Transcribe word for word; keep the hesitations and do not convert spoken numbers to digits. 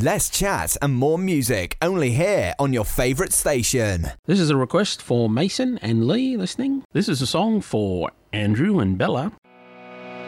Less chat and more music, only here on your favourite station. This is a request for Mason and Lee listening. This is a song for Andrew and Bella.